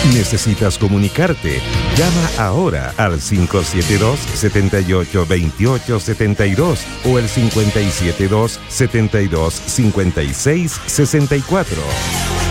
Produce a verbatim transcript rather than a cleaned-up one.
¿Necesitas comunicarte? Llama ahora al cinco siete dos, siete ocho dos ocho siete dos o el cinco siete dos, siete dos cinco seis seis cuatro.